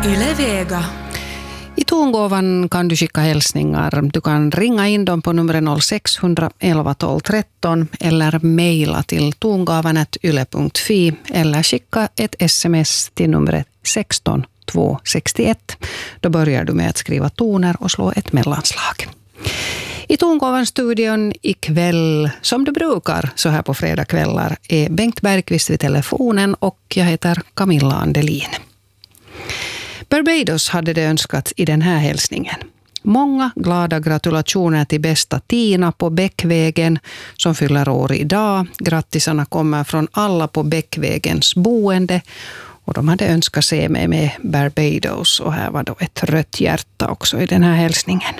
Yle Vega. I tongåvan kan du skicka hälsningar. Du kan ringa in dem på nummer 0600 11 12 13 eller mejla till tongavan@yle.fi eller skicka ett sms till numret 16 261. Då börjar du med att skriva toner och slå ett mellanslag. I Tongåvan-studion ikväll, som du brukar så här på fredagskvällar, är Bengt Bergqvist vid telefonen och jag heter Camilla Andelin. Barbados hade det önskat i den här hälsningen. Många glada gratulationer till bästa Tina på Bäckvägen som fyller år idag. Grattisarna kommer från alla på Bäckvägens boende och de hade önskat se mig med Barbados och här var då ett rött hjärta också i den här hälsningen.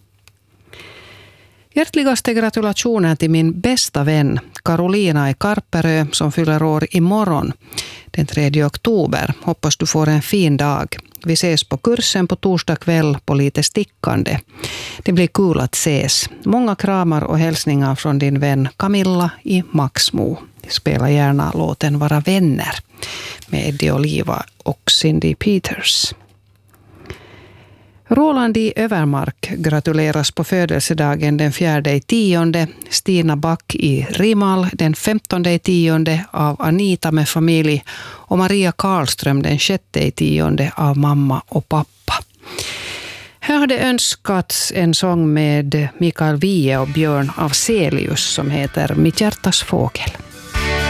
Hjärtligaste gratulationer till min bästa vän Carolina i Karperö som fyller år imorgon den 3 oktober. Hoppas du får en fin dag. Vi ses på kursen på torsdag kväll på lite stickande. Det blir kul att ses. Många kramar och hälsningar från din vän Camilla i Maxmo. Spela gärna låten Vara vänner med Eddie Oliva och Cindy Peters. Roland i Övermark gratuleras på födelsedagen den 4/10, Stina Back i Rimal den 15/10 av Anita med familj och Maria Karlström den 6/10 av mamma och pappa. Här har det önskats en sång med Mikael Wiehe och Björn Afzelius som heter Mitt hjärtas fågel.